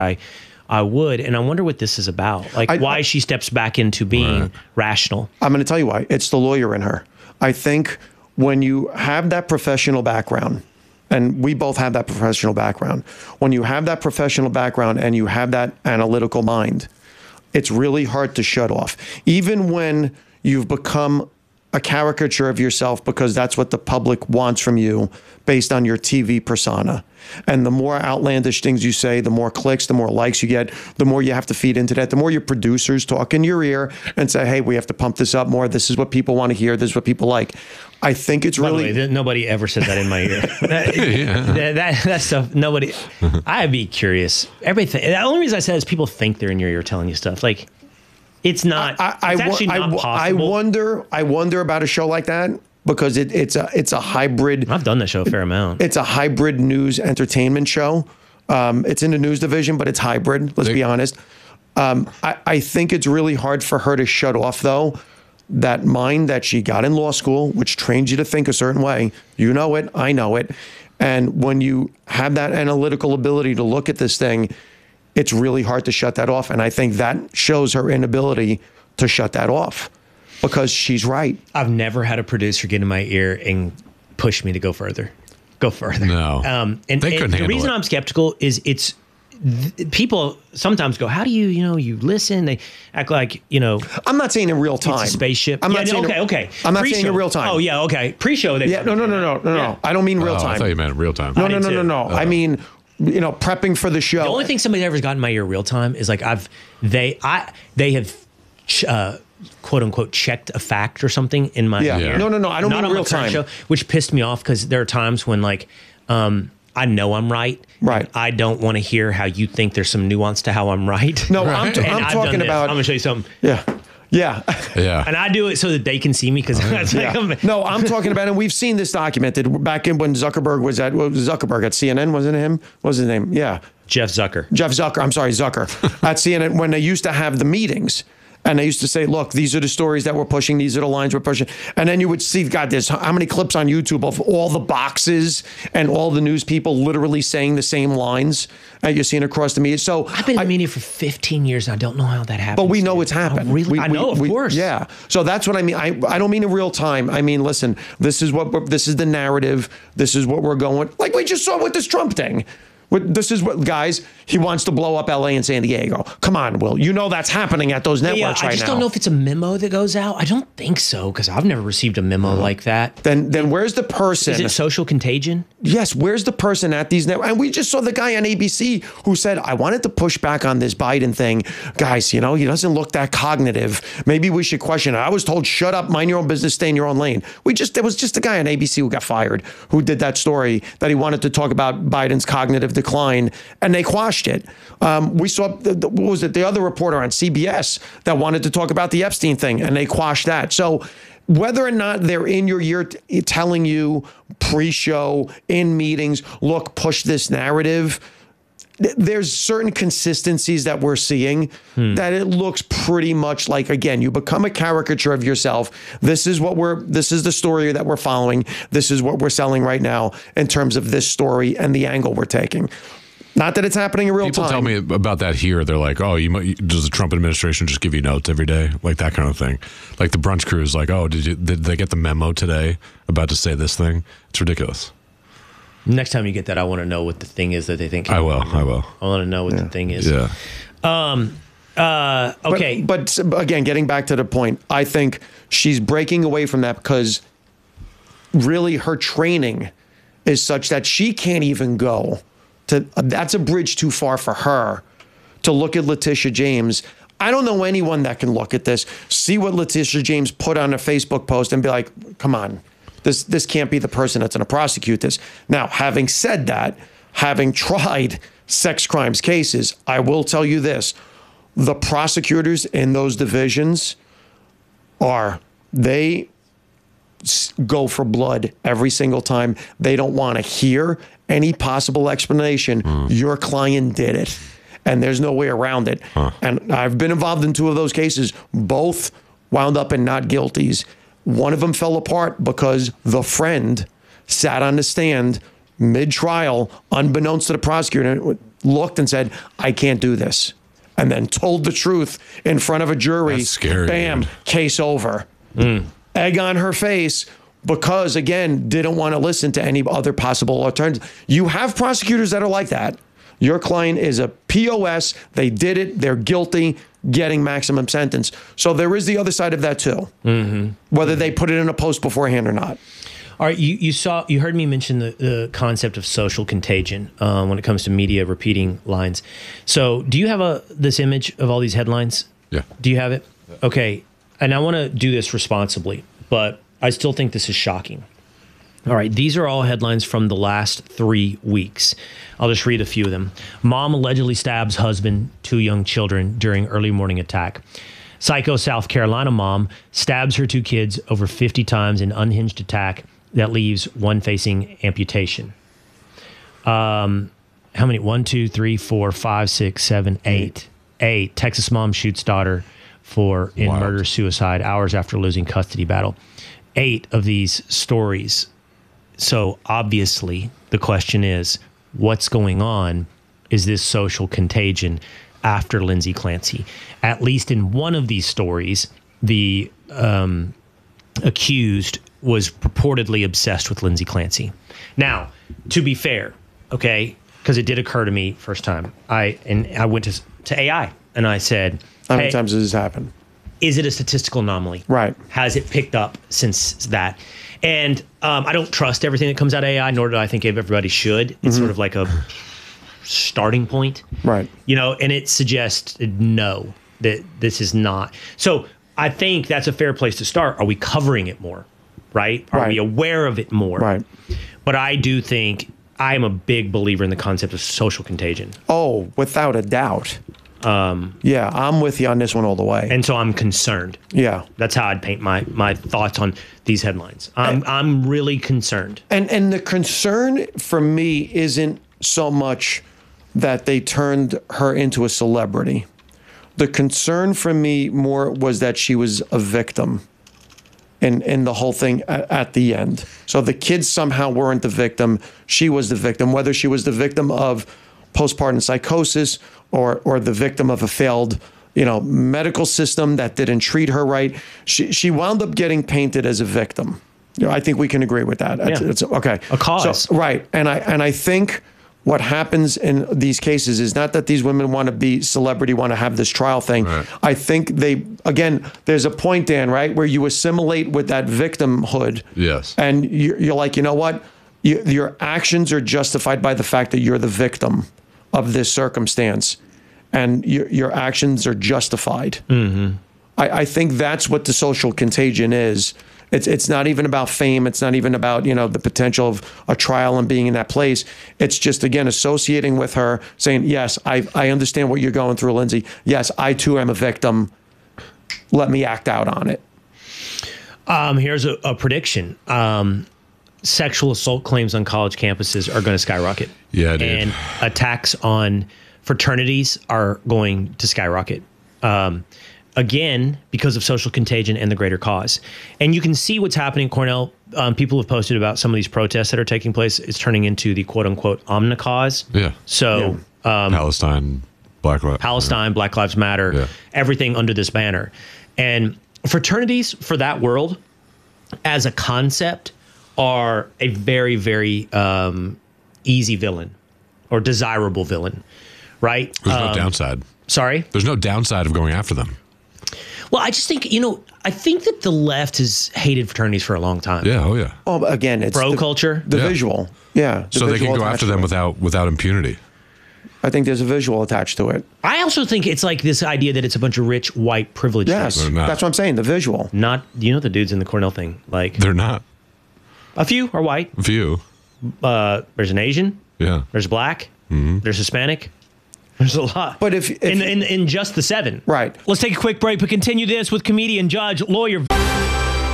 I would. And I wonder what this is about. Like why she steps back into being rational. I'm going to tell you why. It's the lawyer in her. I think when you have that professional background, and we both have that professional background, when you have that professional background and you have that analytical mind, it's really hard to shut off. Even when you've become a caricature of yourself because that's what the public wants from you based on your TV persona. And the more outlandish things you say, the more clicks, the more likes you get, the more you have to feed into that, the more your producers talk in your ear and say, hey, we have to pump this up more. This is what people want to hear. This is what people like. I think it's really... By the way, nobody ever said that in my ear. that stuff, nobody... I'd be curious. Everything. The only reason I said is people think they're in your ear telling you stuff. Like, it's not... it's actually not possible. I wonder about a show like that because it's a hybrid... I've done that show a fair amount. It's a hybrid news entertainment show. It's in the news division, but it's hybrid. Let's be honest. I think it's really hard for her to shut off, though, that mind that she got in law school, which trains you to think a certain way. You know it. I know it. And when you have that analytical ability to look at this thing, it's really hard to shut that off. And I think that shows her inability to shut that off because she's right. I've never had a producer get in my ear and push me to go further. No. And the reason I'm skeptical is people sometimes go, how do you listen? They act like, I'm not saying in real time. It's a spaceship. I'm not saying I'm not saying in real time. Oh, yeah, okay. Pre-show. No. Yeah. I don't mean real time. I thought you meant real time. No. I mean, prepping for the show. The only thing somebody ever got in my ear real time is like they have quote unquote checked a fact or something in my ear. No. I don't Not mean real time. Show, which pissed me off because there are times when I know I'm right. Right. I don't want to hear how you think there's some nuance to how I'm right. No, I'm talking about... I'm going to show you something. Yeah. And I do it so that they can see me because that's No, I'm talking about, and we've seen this documented back in when Zuckerberg was at CNN, wasn't it him? What was his name? Yeah. Jeff Zucker. I'm sorry, Zucker. At CNN, when they used to have the meetings. And they used to say, look, these are the stories that we're pushing. These are the lines we're pushing. And then you would see, God, there's how many clips on YouTube of all the boxes and all the news people literally saying the same lines that you're seeing across the media. So I've been in the media for 15 years. And I don't know how that happens. But we know it's happened. I know, of course. Yeah. So that's what I mean. I don't mean in real time. I mean, listen, this is the narrative. This is what we're going. Like we just saw with this Trump thing. This is what, guys, he wants to blow up LA and San Diego. Come on, Will. You know that's happening at those networks right now. I just don't know if it's a memo that goes out. I don't think so, because I've never received a memo like that. Then where's the person? Is it social contagion? Yes, where's the person at these networks? And we just saw the guy on ABC who said, I wanted to push back on this Biden thing. Guys, he doesn't look that cognitive. Maybe we should question it. I was told, shut up, mind your own business, stay in your own lane. There was just a guy on ABC who got fired who did that story that he wanted to talk about Biden's cognitive decline, and they quashed it. We saw, what was it, the other reporter on CBS that wanted to talk about the Epstein thing, and they quashed that. So whether or not they're in your ear telling you pre-show, in meetings, look, push this narrative, there's certain consistencies that we're seeing that it looks pretty much like, again, you become a caricature of yourself. This is the story that we're following. This is what we're selling right now in terms of this story and the angle we're taking. Not that it's happening in real time. People tell me about that here. They're like, oh, does the Trump administration just give you notes every day? Like that kind of thing. Like the brunch crew is like, oh, did they get the memo today about to say this thing? It's ridiculous. Next time you get that, I want to know what the thing is that they think. I will. I want to know what the thing is. Yeah. Okay. But again, getting back to the point, I think she's breaking away from that because really her training is such that she can't even go to, that's a bridge too far for her to look at Letitia James. I don't know anyone that can look at this, see what Letitia James put on a Facebook post and be like, come on, this can't be the person that's going to prosecute this. Now, having said that, having tried sex crimes cases, I will tell you this, the prosecutors in those divisions they go for blood every single time. They don't want to hear any possible explanation. Your client did it, and there's no way around it. And I've been involved in two of those cases. Both wound up in not guilties. One of them fell apart because the friend sat on the stand mid-trial, unbeknownst to the prosecutor. looked and said, I can't do this, and then told the truth in front of a jury. That's scary. Bam, dude. case over. Egg on her face because, again, didn't want to listen to any other possible alternatives. You have prosecutors that are like that. Your client is a POS. They did it. They're guilty, getting maximum sentence. So there is the other side of that too, whether they put it in a post beforehand or not. All right, you heard me mention the concept of social contagion when it comes to media repeating lines. So do you have this image of all these headlines? Yeah. Do you have it? Okay, and I want to do this responsibly, but I still think this is shocking. All right, these are all headlines from the last 3 weeks. I'll just read a few of them. Mom allegedly stabs husband, 2 young children during early morning attack. Psycho South Carolina mom stabs her 2 kids over 50 times in unhinged attack that leaves one facing amputation. How many? 1, 2, 3, 4, 5, 6, 7, 8. 8. Texas mom shoots daughter in murder-suicide hours after losing custody battle. 8 of these stories. So obviously the question is, what's going on? Is this social contagion after Lindsay Clancy? At least in one of these stories, the accused was purportedly obsessed with Lindsay Clancy. Now, to be fair, okay, because it did occur to me first time, I went to AI and I said, how many times does this happen? Is it a statistical anomaly? Right. Has it picked up since that? And I don't trust everything that comes out of AI, nor do I think everybody should. It's sort of like a starting point. Right. You know, and it suggests no, that this is not. So I think that's a fair place to start. Are we covering it more? Right? Are we aware of it more? Right. But I do think I'm a big believer in the concept of social contagion. Oh, without a doubt. Yeah, I'm with you on this one all the way. And so I'm concerned. Yeah. That's how I'd paint my thoughts on these headlines. I'm really concerned. And the concern for me isn't so much that they turned her into a celebrity. The concern for me more was that she was a victim in the whole thing at the end. So the kids somehow weren't the victim. She was the victim, whether she was the victim of postpartum psychosis or the victim of a failed, medical system that didn't treat her right. She wound up getting painted as a victim. I think we can agree with that. It's okay. A cause. So, right. And I think what happens in these cases is not that these women want to be celebrity, want to have this trial thing. Right. I think there's a point, Dan, right, where you assimilate with that victimhood. Yes. And you're like, you know what? Your actions are justified by the fact that you're the victim of this circumstance, and your actions are justified. Mm-hmm. I think that's what the social contagion is. It's not even about fame. It's not even about, the potential of a trial and being in that place. It's just, again, associating with her, saying, yes, I understand what you're going through, Lindsay. Yes, I too am a victim. Let me act out on it. Here's a prediction. Sexual assault claims on college campuses are going to skyrocket. Yeah, dude. And attacks on fraternities are going to skyrocket. Again, because of social contagion and the greater cause. And you can see what's happening, Cornell. People have posted about some of these protests that are taking place. It's turning into the quote unquote omnicause. Yeah. So Palestine, Black Lives Matter, everything under this banner. And fraternities for that world as a concept are a very, very easy villain or desirable villain, right? There's no downside. Sorry? There's no downside of going after them. Well, I just think, I think that the left has hated fraternities for a long time. Yeah, oh yeah. Oh, again, it's bro culture. The visual. Yeah. So they can go after them without impunity. I think there's a visual attached to it. I also think it's like this idea that it's a bunch of rich, white, privileged Yes, that's what I'm saying, the visual. Not, the dudes in the Cornell thing? Like, they're not. A few are white. A few. There's an Asian. Yeah. There's black. Mm-hmm. There's Hispanic. There's a lot. But if in just the 7. Right. Let's take a quick break, but continue this with comedian, judge, lawyer.